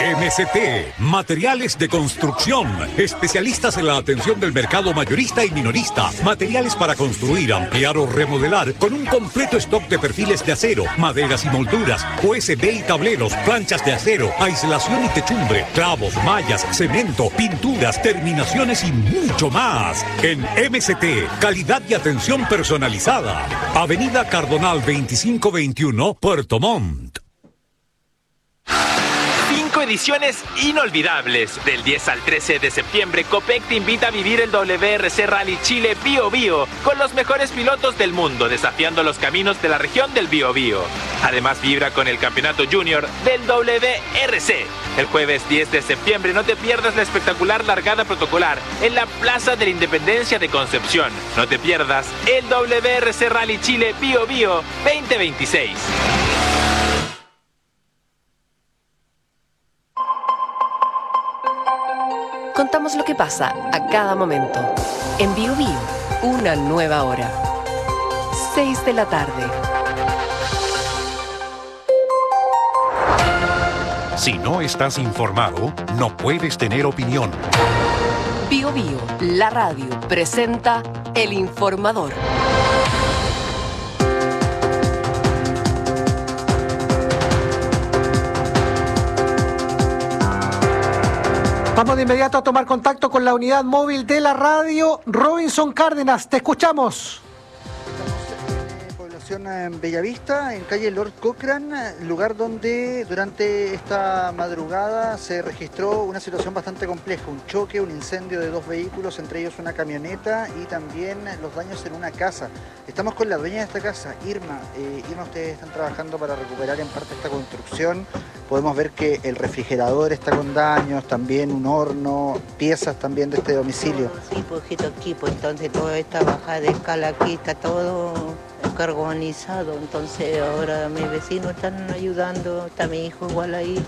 MCT, Materiales de Construcción, especialistas en la atención del mercado mayorista y minorista, materiales para construir, ampliar o remodelar, con un completo stock de perfiles de acero, maderas y molduras, USB y tableros, planchas de acero, aislación y techumbre, clavos, mallas, cemento, pinturas, terminaciones y mucho más. En MCT, calidad y atención personalizada. Avenida Cardonal 2521, Puerto Montt. 5 ediciones inolvidables. Del 10 al 13 de septiembre, Copec te invita a vivir el WRC Rally Chile Bío Bío con los mejores pilotos del mundo desafiando los caminos de la región del Bío Bío. Además, vibra con el campeonato junior del WRC. El jueves 10 de septiembre no te pierdas la espectacular largada protocolar en la Plaza de la Independencia de Concepción. No te pierdas el WRC Rally Chile Bío Bío 2026. Contamos lo que pasa a cada momento. En Bío Bío, una nueva hora. 6 de la tarde. Si no estás informado, no puedes tener opinión. Bío Bío, la radio, presenta El Informador. Vamos de inmediato a tomar contacto con la unidad móvil de la radio. Robinson Cárdenas, te escuchamos. Estamos en población en Bellavista, en calle Lord Cochrane, lugar donde durante esta madrugada se registró una situación bastante compleja, un choque, un incendio de 2 vehículos, entre ellos una camioneta y también los daños en una casa. Estamos con la dueña de esta casa, Irma. Irma, ustedes están trabajando para recuperar en parte esta construcción. Podemos ver que el refrigerador está con daños, también un horno, piezas también de este domicilio. Sí, pues aquí, pues entonces toda esta bajada de escala aquí está todo carbonizado, entonces ahora mis vecinos están ayudando, está mi hijo igual ahí,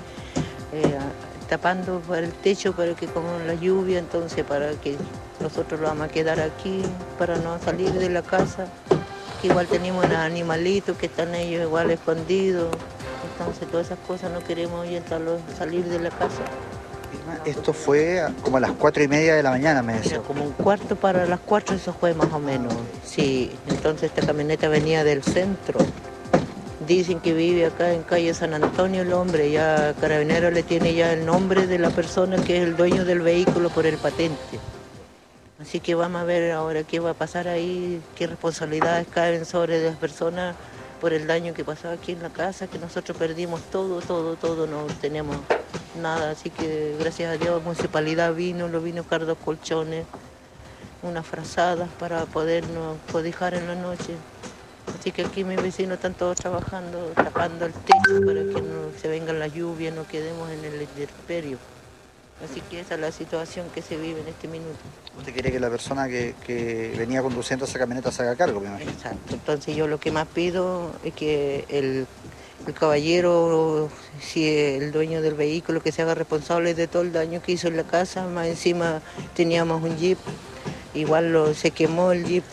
tapando por el techo para que como la lluvia, entonces para que nosotros lo vamos a quedar aquí para no salir de la casa, que igual tenemos unos animalitos que están ellos igual escondidos. Entonces todas esas cosas no queremos salir de la casa. Esto fue como a las 4:30 de la mañana, me decía. Como un cuarto para las 4, eso fue más o menos. Sí, entonces esta camioneta venía del centro. Dicen que vive acá en calle San Antonio el hombre, ya Carabinero le tiene ya el nombre de la persona que es el dueño del vehículo por el patente. Así que vamos a ver ahora qué va a pasar ahí, qué responsabilidades caen sobre las personas por el daño que pasó aquí en la casa, que nosotros perdimos todo, no tenemos nada, así que gracias a Dios la municipalidad vino a buscar 2 colchones, unas frazadas para podernos cobijar en la noche. Así que aquí mis vecinos están todos trabajando, tapando el techo para que no se venga la lluvia, no quedemos en el intemperio. Así que esa es la situación que se vive en este minuto. ¿Usted quiere que la persona que venía conduciendo esa camioneta se haga cargo, me imagino? Exacto. Entonces yo lo que más pido es que el caballero, si el dueño del vehículo, que se haga responsable de todo el daño que hizo en la casa. Más encima teníamos un jeep, igual se quemó el jeep,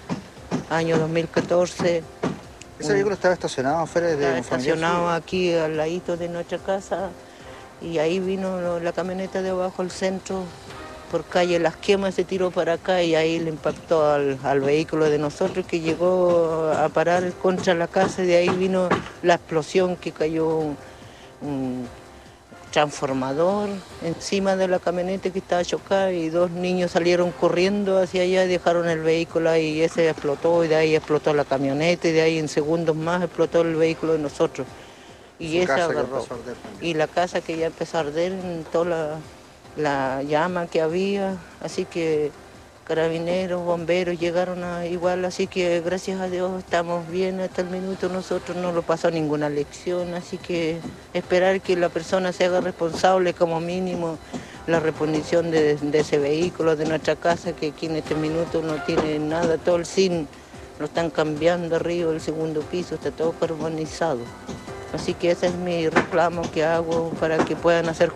año 2014. ¿Ese vehículo estaba estacionado afuera de un familiar? Estacionado aquí al ladito de nuestra casa. Y ahí vino la camioneta de abajo al centro, por calle Las Quemas, se tiró para acá y ahí le impactó al vehículo de nosotros, que llegó a parar contra la casa, y de ahí vino la explosión, que cayó un transformador encima de la camioneta que estaba chocada, y 2 niños salieron corriendo hacia allá y dejaron el vehículo ahí, y ese explotó, y de ahí explotó la camioneta, y de ahí en segundos más explotó el vehículo de nosotros. Y esa agarró. Y la casa que ya empezó a arder en toda la llama que había, así que carabineros, bomberos llegaron igual, así que gracias a Dios estamos bien hasta el minuto. Nosotros no nos pasó ninguna lección, así que esperar que la persona se haga responsable, como mínimo la reposición de ese vehículo, de nuestra casa, que aquí en este minuto no tiene nada, todo el zinc lo están cambiando arriba, el segundo piso está todo carbonizado. Así que ese es mi reclamo que hago para que puedan hacer